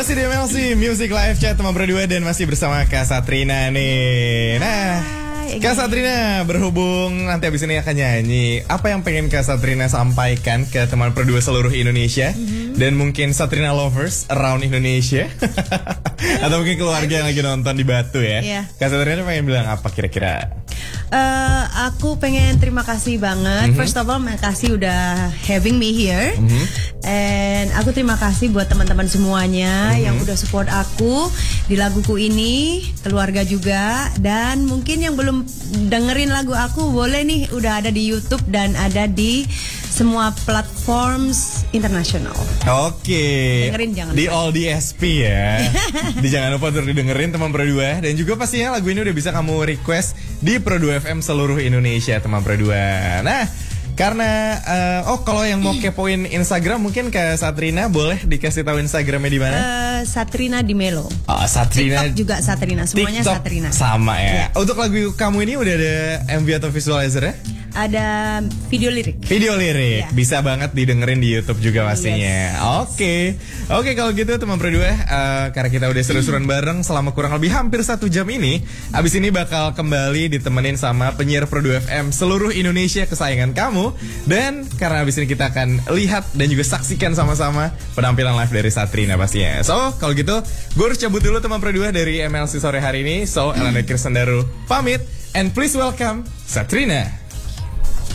Masih di MLC Music Live Chat teman berdua dan masih bersama Kak Satrina nih. Nah, Kak Satrina berhubung nanti abis ini akan nyanyi, apa yang pengen Kak Satrina sampaikan ke teman berdua seluruh Indonesia dan mungkin Satrina lovers around Indonesia atau mungkin keluarga yang lagi nonton di Batu ya? Kak Satrina pengen bilang apa kira-kira? Aku pengen terima kasih banget. First of all, makasih udah having me here. And aku terima kasih buat teman-teman semuanya yang udah support aku di laguku ini, keluarga juga. Dan mungkin yang belum dengerin lagu aku, boleh nih, udah ada di YouTube dan ada di semua platforms internasional. Oke. Dengerin jangan di lupa. all DSP ya. Jangan lupa untuk didengerin teman berdua. Dan juga pastinya lagu ini udah bisa kamu request di Pro2 FM seluruh Indonesia teman berdua. Nah, karena kalau yang mau kepoin Instagram mungkin ke Satrina boleh dikasih tahu Instagramnya di mana? Satrina di Melo. Oh, Satrina. TikTok juga Satrina, semuanya TikTok Satrina. Sama ya. Untuk lagu kamu ini udah ada MV atau visualizer ya? Ada video lirik. Video lirik, bisa banget didengerin di YouTube juga pastinya. Yes. Oke, kalau gitu teman berdua, karena kita udah seru-seruan bareng selama kurang lebih hampir 1 jam ini, abis ini bakal kembali ditemenin sama penyiar Pro2 FM seluruh Indonesia kesayangan kamu. Dan karena abis ini kita akan lihat dan juga saksikan sama-sama penampilan live dari Satrina pastinya. So, kalau gitu, gue harus cabut dulu teman Pro2 dari MLC sore hari ini. So, Elena Kirstendaru pamit, and please welcome Satrina.